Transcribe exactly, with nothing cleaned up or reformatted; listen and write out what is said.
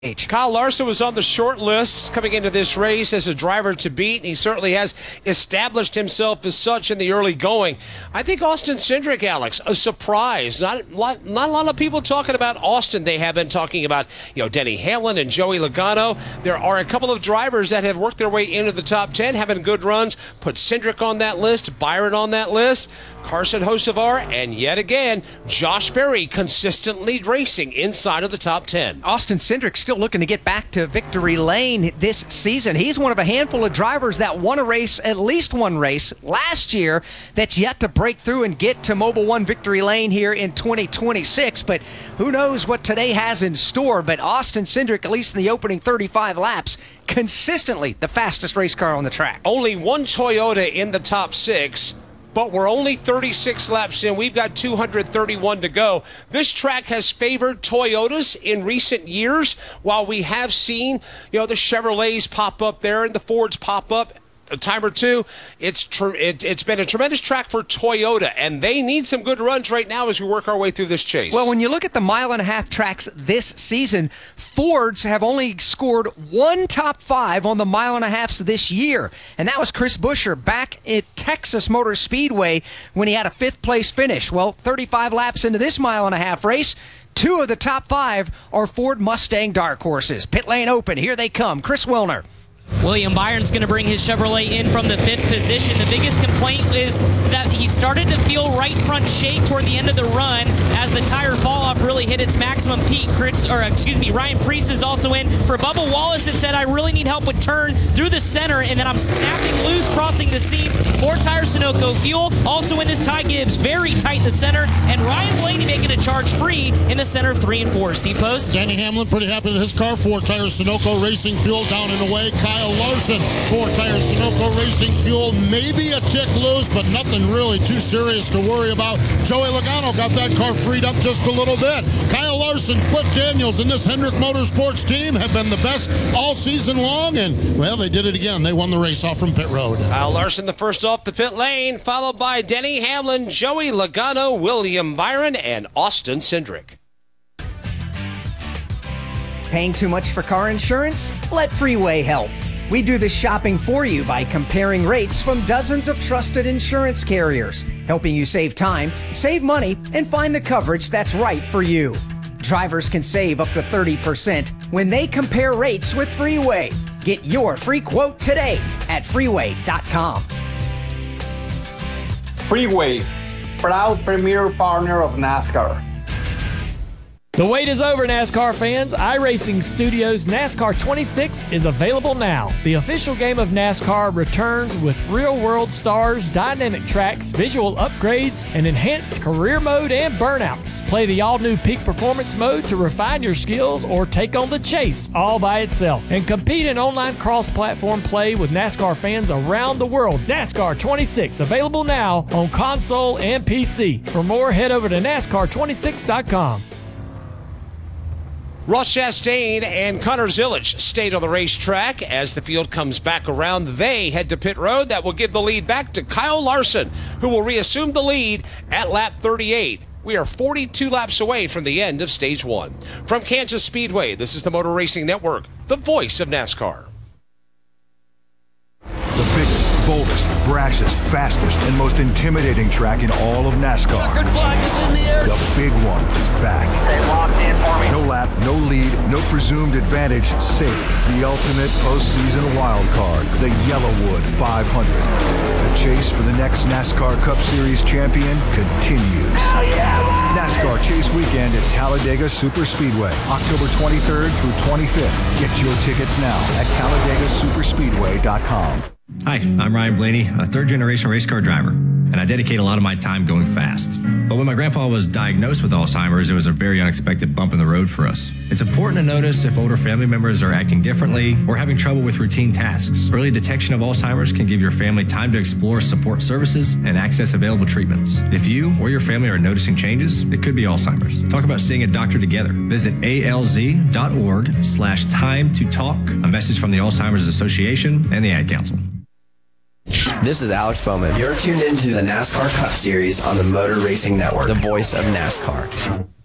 Kyle Larson was on the short list coming into this race as a driver to beat, and he certainly has established himself as such in the early going. I think Austin Cindric, Alex, a surprise. Not, not, not a lot of people talking about Austin. They have been talking about, you know, Denny Hamlin and Joey Logano. There are a couple of drivers that have worked their way into the top ten, having good runs. Put Cindric on that list, Byron on that list, Carson Hocevar, and yet again, Josh Berry consistently racing inside of the top ten. Austin Cindric still looking to get back to victory lane this season. He's one of a handful of drivers that won a race, at least one race, last year that's yet to break through and get to Mobil one victory lane here in twenty twenty-six. But who knows what today has in store. But Austin Cindric, at least in the opening thirty-five laps, consistently the fastest race car on the track. Only one Toyota in the top six. But we're only thirty-six laps in. We've got two hundred thirty-one to go. This track has favored Toyotas in recent years. While we have seen, you know, the Chevrolets pop up there and the Fords pop up a time or two, it's tr- it, it's been a tremendous track for Toyota, and they need some good runs right now as we work our way through this chase. Well, when you look at the mile and a half tracks this season, Fords have only scored one top five on the mile and a halfs this year, and that was Chris Buescher back at Texas Motor Speedway when he had a fifth place finish. Well, thirty-five laps into this mile and a half race, two of the top five are Ford Mustang dark horses. Pit lane open, here they come. Chris Wilner. William Byron's going to bring his Chevrolet in from the fifth position. The biggest complaint is that he started to feel right front shake toward the end of the run as the tire fall off really hit its maximum peak. Chris, or excuse me, Ryan Preece is also in for Bubba Wallace and said, I really need help with turn through the center, and then I'm snapping loose crossing the seams. Four tire Sunoco fuel. Also in his Ty Gibbs, very tight the center, and Ryan Blaney making a charge free in the center of three and four. Steve Post. Denny Hamlin pretty happy with his car. Four tire Sunoco Racing fuel down and away. Kyle Larson, four tire Sunoco Racing fuel, maybe a tick loose, but nothing really too serious to worry about. Joey Logano got that car freed up just a little bit. Kyle Larson, Cliff Daniels, and this Hendrick Motorsports team have been the best all season long, and, well, they did it again. They won the race off from pit road. Kyle Larson the first off the pit lane, followed by Denny Hamlin, Joey Logano, William Byron, and Austin Cindric. Paying too much for car insurance? Let Freeway help. We do the shopping for you by comparing rates from dozens of trusted insurance carriers, helping you save time, save money, and find the coverage that's right for you. Drivers can save up to thirty percent when they compare rates with Freeway. Get your free quote today at freeway dot com. Freeway, proud premier partner of NASCAR. The wait is over, NASCAR fans. iRacing Studios NASCAR twenty-six is available now. The official game of NASCAR returns with real-world stars, dynamic tracks, visual upgrades, and enhanced career mode and burnouts. Play the all-new Peak Performance mode to refine your skills or take on the chase all by itself. And compete in online cross-platform play with NASCAR fans around the world. NASCAR twenty-six, available now on console and P C. For more, head over to NASCAR twenty-six dot com. Ross Chastain and Connor Zilisch stayed on the racetrack. As the field comes back around, they head to pit road. That will give the lead back to Kyle Larson, who will reassume the lead at lap thirty-eight. We are forty-two laps away from the end of stage one. From Kansas Speedway, this is the Motor Racing Network, the voice of NASCAR. The biggest, boldest, brashest, fastest, and most intimidating track in all of NASCAR. Good flag is in the air. The big one is back. Stay locked in for me. No lap, no lead, no presumed advantage, safe. The ultimate postseason wild card, the Yellowwood five hundred. The chase for the next NASCAR Cup Series champion continues. Hell yeah! NASCAR Chase Weekend at Talladega Superspeedway, October twenty-third through twenty-fifth. Get your tickets now at talladega superspeedway dot com. Hi, I'm Ryan Blaney, a third-generation race car driver, and I dedicate a lot of my time going fast. But when my grandpa was diagnosed with Alzheimer's, it was a very unexpected bump in the road for us. It's important to notice if older family members are acting differently or having trouble with routine tasks. Early detection of Alzheimer's can give your family time to explore support services and access available treatments. If you or your family are noticing changes, it could be Alzheimer's. Talk about seeing a doctor together. Visit alz.org slash time to talk. A message from the Alzheimer's Association and the Ad Council. This is Alex Bowman. You're tuned into the NASCAR Cup Series on the Motor Racing Network, the voice of NASCAR.